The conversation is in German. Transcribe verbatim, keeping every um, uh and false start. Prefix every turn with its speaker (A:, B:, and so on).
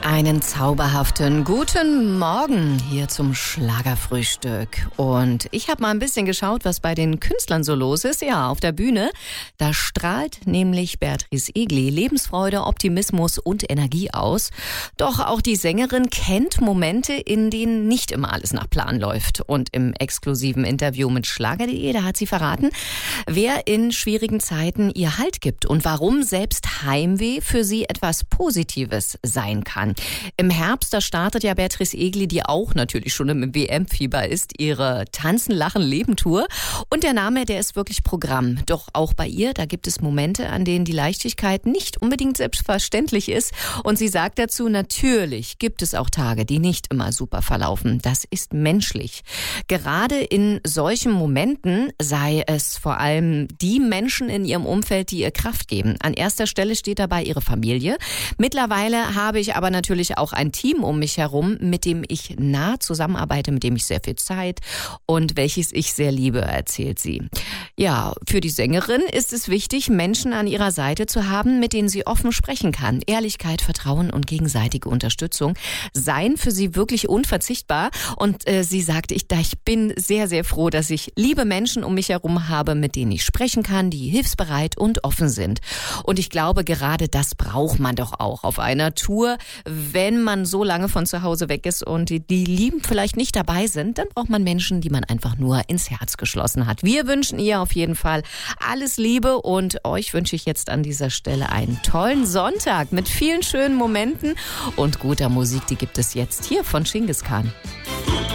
A: Einen zauberhaften guten Morgen hier zum Schlagerfrühstück. Und ich habe mal ein bisschen geschaut, was bei den Künstlern so los ist. Ja, auf der Bühne, da strahlt nämlich Beatrice Egli Lebensfreude, Optimismus und Energie aus. Doch auch die Sängerin kennt Momente, in denen nicht immer alles nach Plan läuft. Und im exklusiven Interview mit Schlager punkt de, da hat sie verraten, wer in schwierigen Zeiten ihr Halt gibt und warum selbst Heimweh für sie etwas Positives sein kann. Im Herbst, da startet ja Beatrice Egli, die auch natürlich schon im W M-Fieber ist, ihre Tanzen, Lachen, Leben-Tour. Und der Name, der ist wirklich Programm. Doch auch bei ihr, da gibt es Momente, an denen die Leichtigkeit nicht unbedingt selbstverständlich ist. Und sie sagt dazu, natürlich gibt es auch Tage, die nicht immer super verlaufen. Das ist menschlich. Gerade in solchen Momenten sei es vor allem die Menschen in ihrem Umfeld, die ihr Kraft geben. An erster Stelle steht dabei ihre Familie. Mittlerweile habe ich aber natürlich auch ein Team um mich herum, mit dem ich nah zusammenarbeite, mit dem ich sehr viel Zeit und welches ich sehr liebe, erzählt sie. Ja, für die Sängerin ist es wichtig, Menschen an ihrer Seite zu haben, mit denen sie offen sprechen kann. Ehrlichkeit, Vertrauen und gegenseitige Unterstützung seien für sie wirklich unverzichtbar. Und äh, sie sagte, ich, ich bin sehr, sehr froh, dass ich liebe Menschen um mich herum habe, mit denen ich sprechen kann, die hilfsbereit und offen sind. Und ich glaube, gerade das braucht man doch auch auf einer Tour. Wenn man so lange von zu Hause weg ist und die, die Lieben vielleicht nicht dabei sind, dann braucht man Menschen, die man einfach nur ins Herz geschlossen hat. Wir wünschen ihr auf jeden Fall alles Liebe und euch wünsche ich jetzt an dieser Stelle einen tollen Sonntag mit vielen schönen Momenten und guter Musik. Die gibt es jetzt hier von Genghis Khan.